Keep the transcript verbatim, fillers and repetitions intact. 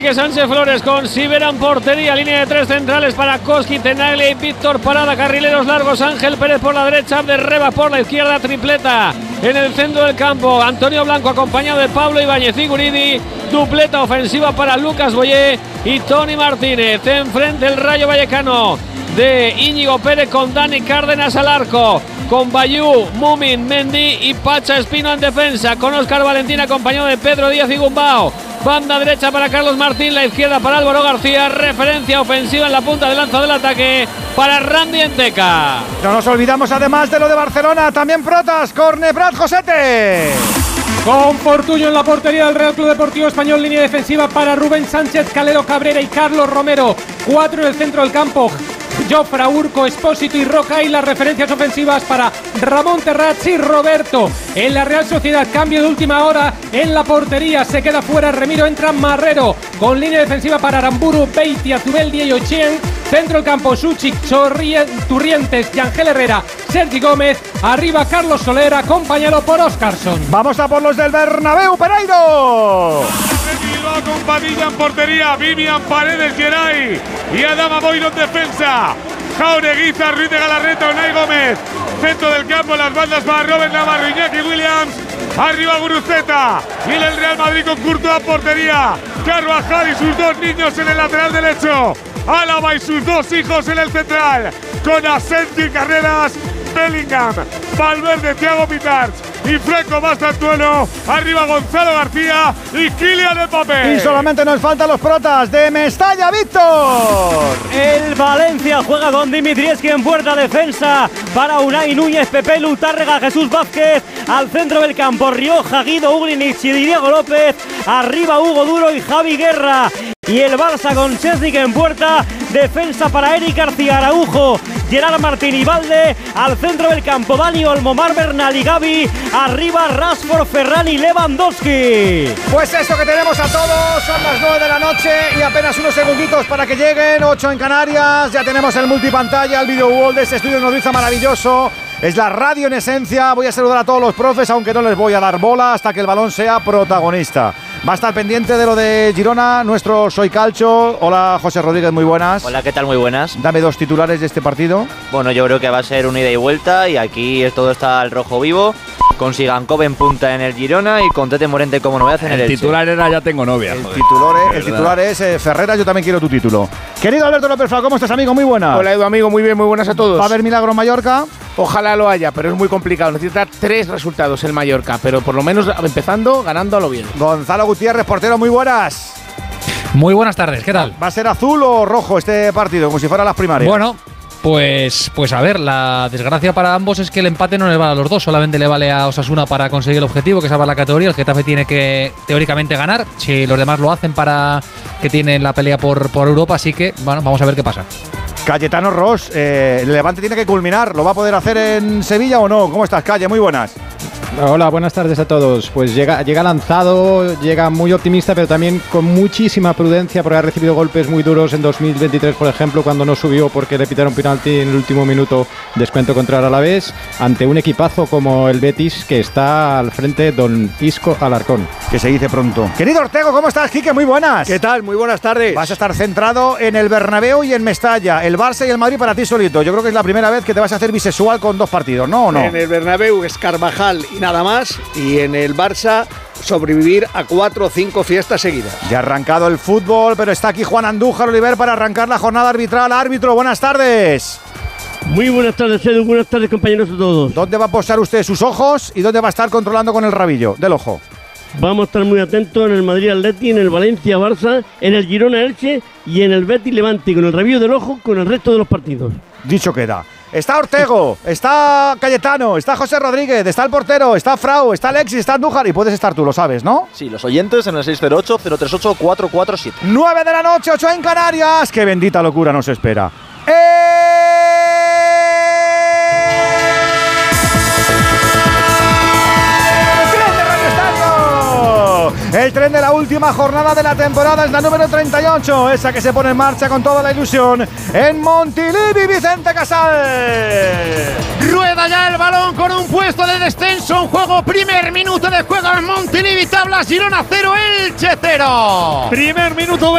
Que Sánchez Flores con Sivera en portería, línea de tres centrales para Koski, Tenaglia y Víctor Parada, carrileros largos, Ángel Pérez por la derecha, Abderreba por la izquierda, tripleta en el centro del campo, Antonio Blanco acompañado de Pablo Ibáñez y Guridi, dupleta ofensiva para Lucas Boyé y Tony Martínez. Enfrente el Rayo Vallecano de Íñigo Pérez con Dani Cárdenas al arco, con Bayú, Mumin, Mendy y Pacha Espino en defensa, con Óscar Valentín acompañado de Pedro Díaz y Gumbao. Banda derecha para Carlos Martín, la izquierda para Álvaro García, referencia ofensiva en la punta de lanza del ataque para Randy Enteca. No nos olvidamos además de lo de Barcelona, también protas, Corne Prat Josete. Con Fortuño en la portería del Real Club Deportivo Español, línea defensiva para Rubén Sánchez, Calero Cabrera y Carlos Romero. Cuatro en el centro del campo, Jofra, Urco, Espósito y Roca, y las referencias ofensivas para Ramón Terrats y Roberto. En la Real Sociedad, cambio de última hora en la portería, se queda fuera Remiro, entra Marrero, con línea defensiva para Aramburu, Beiti, Azubeldia y Ochien. Centro del campo, Suchik, Turrientes, Yangel Herrera, Sergi Gómez. Arriba Carlos Soler, acompañado por Óscarson. Vamos a por los del Bernabéu, Pereiro. Con Padilla en portería, Vivian Paredes, Geray y Adama Boiro en defensa. Jaureguiza, Ruiz de Galarreta, Unai Gómez. Centro del campo, las bandas para Robert Navarro, Iñaki Williams. Arriba Guruceta. Y en el Real Madrid con Courtois en portería. Carvajal y sus dos niños en el lateral derecho. Álava y sus dos hijos en el central. Con Asensio y Carreras, Bellingham, Valverde, Thiago Pitarch y Franco Mastantuono. Arriba Gonzalo García y Kylian Mbappé. Y solamente nos faltan los protas de Mestalla, Víctor. El Valencia juega con Dimitrievski en puerta, defensa para Unai Núñez, Pepe Lutárrega, Jesús Vázquez. Al centro del campo, Rioja, Guido Uglinic y Diego López. Arriba Hugo Duro y Javi Guerra. Y el Barça con Chesnik en puerta, defensa para Eric García, Araujo, Gerard Martín y Valde. Al centro del campo, Dani Olmo, Mar Bernal y Gavi. Arriba Rashford, Ferran y Lewandowski. Pues eso que tenemos a todos, son las nueve de la noche y apenas unos segunditos para que lleguen, ocho en Canarias. Ya tenemos el multipantalla, el video wall de este estudio nodriza maravilloso. Es la radio en esencia. Voy a saludar a todos los profes, aunque no les voy a dar bola hasta que el balón sea protagonista. Va a estar pendiente de lo de Girona nuestro Soy Calcio. Hola José Rodríguez, muy buenas. Hola, ¿qué tal? Muy buenas. Dame dos titulares de este partido. Bueno, yo creo que va a ser un ida y vuelta y aquí todo está al rojo vivo. Con Sigankov en punta en el Girona y con Tete Morente como novedad en el, el Elche. El titular era Ya tengo novia. El titular, es, el titular es eh, Ferreras, yo también quiero tu título. Querido Alberto López Fla, ¿cómo estás, amigo? Muy buenas. Hola, Edu, amigo, muy bien, muy buenas a todos. ¿Va a haber milagro en Mallorca? Ojalá lo haya, pero es muy complicado. Necesita tres resultados el Mallorca, pero por lo menos empezando, ganando a lo bien. Gonzalo Gutiérrez, portero, muy buenas. Muy buenas tardes, ¿qué tal? ¿Va a ser azul o rojo este partido, como si fuera las primarias? Bueno, pues, pues a ver, la desgracia para ambos es que el empate no le vale a los dos, solamente le vale a Osasuna para conseguir el objetivo, que es salvar la categoría. El Getafe tiene que teóricamente ganar, si los demás lo hacen para que tienen la pelea por, por Europa, así que bueno, vamos a ver qué pasa. Cayetano Ross, eh, el Levante tiene que culminar, ¿lo va a poder hacer en Sevilla o no? ¿Cómo estás, Calle? Muy buenas. Hola, buenas tardes a todos. Pues llega, llega lanzado, llega muy optimista, pero también con muchísima prudencia, porque ha recibido golpes muy duros en dos mil veintitrés, por ejemplo, cuando no subió porque le pitaron penalti en el último minuto, descuento contra el Alavés, ante un equipazo como el Betis, que está al frente don Isco Alarcón. Que se dice pronto. Querido Ortego, ¿cómo estás, Quique? Muy buenas. ¿Qué tal? Muy buenas tardes. Vas a estar centrado en el Bernabéu y en Mestalla, el Barça y el Madrid para ti solito. Yo creo que es la primera vez que te vas a hacer bisexual con dos partidos, ¿no o no? En el Bernabéu es Carvajal y nada más, y en el Barça sobrevivir a cuatro o cinco fiestas seguidas. Ya ha arrancado el fútbol, pero está aquí Juan Andújar Oliver para arrancar la jornada arbitral. Árbitro, buenas tardes. Muy buenas tardes, Edu. Buenas tardes, compañeros de todos. ¿Dónde va a posar usted sus ojos y dónde va a estar controlando con el rabillo del ojo? Vamos a estar muy atentos en el Madrid Atleti, en el Valencia Barça, en el Girona Elche y en el Betis Levante, con el rabillo del ojo con el resto de los partidos. Dicho queda. Está Ortego, está Cayetano, está José Rodríguez, está el portero, está Frau, está Alexis, está Andújar y puedes estar tú, lo sabes, ¿no? Sí, los oyentes en el seis cero ocho, cero tres ocho, cuatro cuatro siete. nueve de la noche, ocho en Canarias. ¡Qué bendita locura nos espera! ¡Eh! El tren de la última jornada de la temporada es la número treinta y ocho, esa que se pone en marcha con toda la ilusión en Montilivi, Vicente Casal. Rueda ya el balón con un puesto de descenso, un juego, primer minuto de juego en Montilivi, tabla Girona cero, Elche cero. Primer minuto.